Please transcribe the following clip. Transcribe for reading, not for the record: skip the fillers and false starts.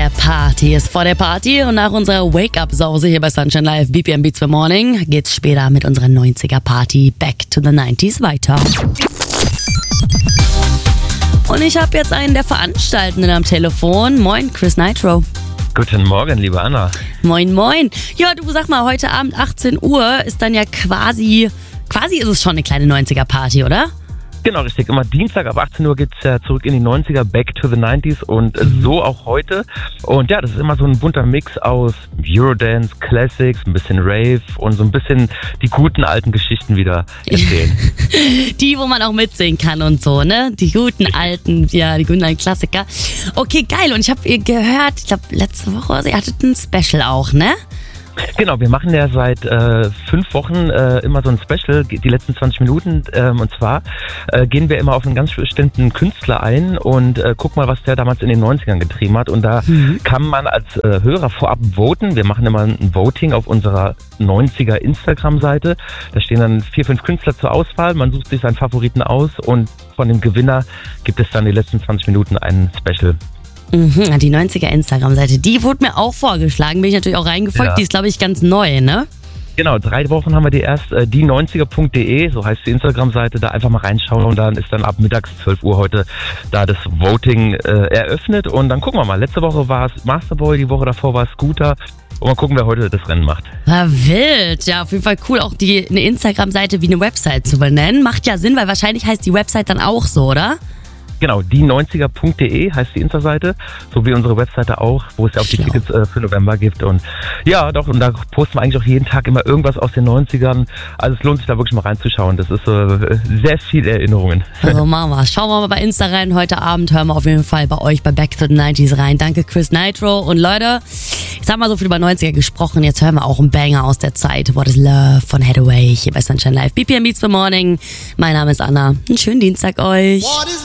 der Party ist vor der Party und nach unserer Wake-up-Sause hier bei Sunshine Live BPM Beats for Morning geht's später mit unserer 90er-Party Back to the 90s weiter. Und ich habe jetzt einen der Veranstaltenden am Telefon. Moin, Chris Nitro. Guten Morgen, liebe Anna. Moin, moin. Ja, du sag mal, heute Abend 18 Uhr ist dann ja quasi ist es schon eine kleine 90er-Party, oder? Genau, richtig. Immer Dienstag ab 18 Uhr geht's ja zurück in die 90er, back to the 90s und so auch heute. Und ja, das ist immer so ein bunter Mix aus Eurodance, Classics, ein bisschen Rave und so ein bisschen die guten alten Geschichten wieder erzählen. Die, wo man auch mitsingen kann und so, ne? Die guten alten Klassiker. Okay, geil. Und ich habe gehört, ich glaube letzte Woche, ihr hattet ein Special auch, ne? Genau, wir machen ja seit 5 Wochen immer so ein Special, die letzten 20 Minuten. Und zwar gehen wir immer auf einen ganz bestimmten Künstler ein und gucken mal, was der damals in den 90ern getrieben hat. Und da kann man als Hörer vorab voten. Wir machen immer ein Voting auf unserer 90er Instagram-Seite. Da stehen dann 4, 5 Künstler zur Auswahl. Man sucht sich seinen Favoriten aus und von dem Gewinner gibt es dann die letzten 20 Minuten ein Special. Die 90er Instagram-Seite, die wurde mir auch vorgeschlagen, bin ich natürlich auch reingefolgt, Die ist, glaube ich, ganz neu, ne? Genau, 3 Wochen haben wir die erst, die90er.de, so heißt die Instagram-Seite, da einfach mal reinschauen und dann ist dann ab mittags 12 Uhr heute da das Voting eröffnet und dann gucken wir mal. Letzte Woche war es Masterboy, die Woche davor war es Scooter und mal gucken, wer heute das Rennen macht. Wild, ja, auf jeden Fall cool, auch eine Instagram-Seite wie eine Website zu benennen. Macht ja Sinn, weil wahrscheinlich heißt die Website dann auch so, oder? Genau, die90er.de heißt die Insta-Seite, so wie unsere Webseite auch, wo es ja auch die Tickets für November gibt. Und ja, doch, und da posten wir eigentlich auch jeden Tag immer irgendwas aus den 90ern. Also es lohnt sich da wirklich mal reinzuschauen. Das ist sehr viel Erinnerungen. Also machen wir. Schauen wir mal bei Insta rein. Heute Abend hören wir auf jeden Fall bei euch bei Back to the 90s rein. Danke Chris Nitro. Und Leute, jetzt haben wir so viel über 90er gesprochen. Jetzt hören wir auch einen Banger aus der Zeit. What is Love von Hathaway hier bei Sunshine Live. BPM Beats for Morning. Mein Name ist Anna. Einen schönen Dienstag euch.